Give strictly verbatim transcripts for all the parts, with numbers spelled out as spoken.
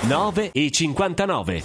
nove e cinquantanove.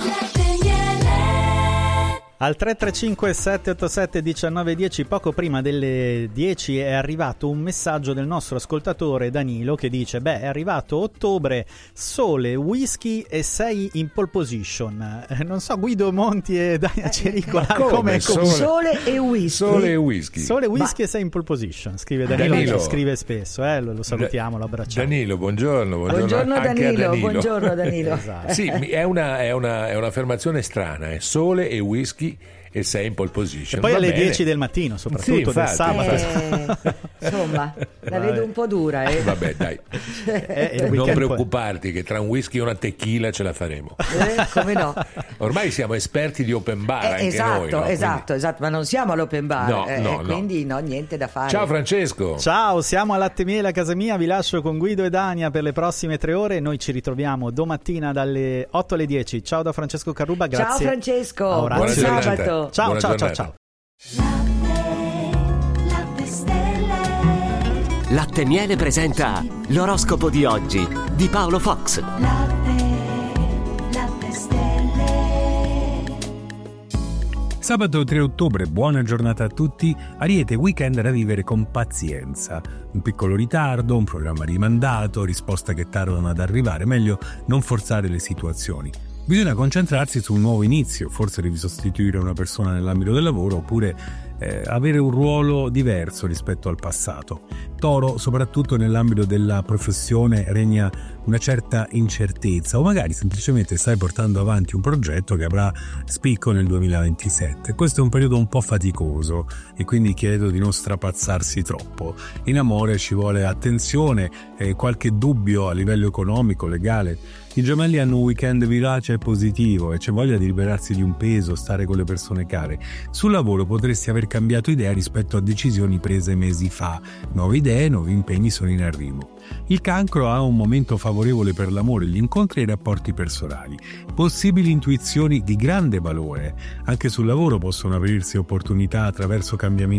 Al tre tre cinque sette otto sette uno nove uno zero, poco prima delle dieci, è arrivato un messaggio del nostro ascoltatore Danilo che dice: beh, è arrivato ottobre, sole, whisky e sei in pole position. Eh, non so, Guido Monti e Dania Cericola, come, come sole, sole e whisky. Sole e whisky. Sole, whisky Ma... e sei in pole position, scrive Danilo, Danilo. che scrive spesso, eh, lo, lo salutiamo, lo abbracciamo. Danilo, buongiorno. Buongiorno, Buongiorno anche Danilo, a Danilo. buongiorno Danilo. Esatto. Sì, è, una, è, una, è un'affermazione strana, è sole e whisky e sei in pole position. E poi Va alle bene. dieci del mattino, soprattutto Sì, del infatti. sabato. Eh, insomma, la vedo un po' dura. Eh. Vabbè, dai. Eh, il Non weekend preoccuparti che tra un whisky e una tequila ce la faremo. Eh, come no? Ormai siamo esperti di open bar, Eh, anche esatto, noi, no? esatto, Quindi- esatto, ma non siamo all'open bar, No, eh, no, no. quindi no, niente da fare. Ciao Francesco. Ciao, siamo a Latte Miele a casa mia, vi lascio con Guido e Dania per le prossime tre ore, noi ci ritroviamo domattina dalle otto alle dieci. Ciao da Francesco Carruba, grazie. Ciao Francesco, a buon Orazio. Buona giornata. sabato. Ciao, Buona ciao, ciao, giornata. ciao. Latte stelle, Latte Miele presenta l'oroscopo di oggi di Paolo Fox. latte, latte stelle. Sabato tre ottobre, buona giornata a tutti. Ariete, weekend da vivere con pazienza. Un piccolo ritardo, un programma rimandato, risposte che tardano ad arrivare. Meglio non forzare le situazioni. Bisogna concentrarsi su un nuovo inizio, forse devi sostituire una persona nell'ambito del lavoro oppure eh, avere un ruolo diverso rispetto al passato. Toro, soprattutto nell'ambito della professione regna una certa incertezza o magari semplicemente stai portando avanti un progetto che avrà spicco nel duemilaventisette. Questo è un periodo un po' faticoso e quindi chiedo di non strapazzarsi troppo. In amore ci vuole attenzione e qualche dubbio a livello economico, legale. I gemelli hanno un weekend vivace e positivo e c'è voglia di liberarsi di un peso, stare con le persone care. Sul lavoro potresti aver cambiato idea rispetto a decisioni prese mesi fa. Nuove idee, nuovi impegni sono in arrivo. Il Cancro ha un momento favorevole per l'amore, gli incontri e i rapporti personali. Possibili intuizioni di grande valore. Anche sul lavoro possono aprirsi opportunità attraverso cambiamenti